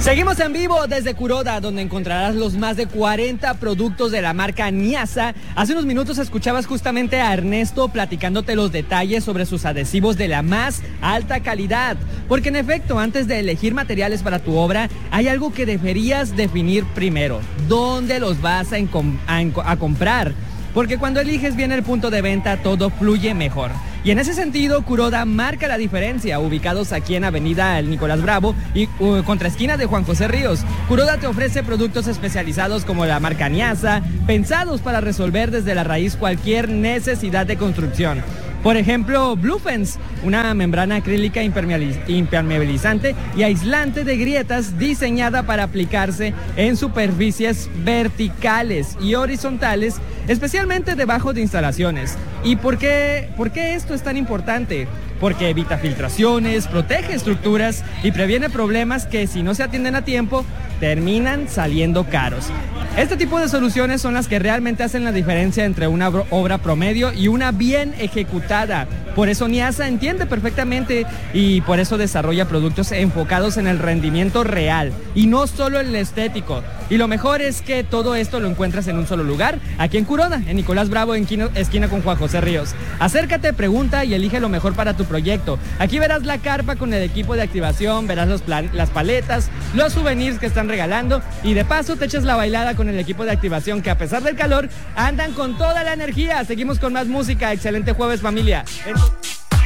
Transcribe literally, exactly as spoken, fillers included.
Seguimos en vivo desde Kuroda, donde encontrarás los más de cuarenta productos de la marca Niasa. Hace unos minutos escuchabas justamente a Ernesto platicándote los detalles sobre sus adhesivos de la más alta calidad. Porque en efecto, antes de elegir materiales para tu obra, hay algo que deberías definir primero. ¿Dónde los vas a, a, a comprar? Porque cuando eliges bien el punto de venta, todo fluye mejor. Y en ese sentido, Kuroda marca la diferencia, ubicados aquí en Avenida El Nicolás Bravo y uh, contraesquina de Juan José Ríos. Kuroda te ofrece productos especializados como la marca Niasa, pensados para resolver desde la raíz cualquier necesidad de construcción. Por ejemplo, Bluefence, una membrana acrílica impermeabilizante y aislante de grietas diseñada para aplicarse en superficies verticales y horizontales, especialmente debajo de instalaciones. ¿Y por qué, por qué esto es tan importante? Porque evita filtraciones, protege estructuras y previene problemas que, si no se atienden a tiempo, terminan saliendo caros. Este tipo de soluciones son las que realmente hacen la diferencia entre una obra promedio y una bien ejecutada. Por eso Niasa entiende perfectamente y por eso desarrolla productos enfocados en el rendimiento real y no solo en el estético. Y lo mejor es que todo esto lo encuentras en un solo lugar, aquí en Kuroda, en Nicolás Bravo, en esquina con Juan José Ríos. Acércate, pregunta y elige lo mejor para tu proyecto. Aquí verás la carpa con el equipo de activación, verás los plan las paletas, los souvenirs que están regalando y de paso te echas la bailada con el equipo de activación que, a pesar del calor, andan con toda la energía. Seguimos con más música. Excelente jueves, familia. Entonces...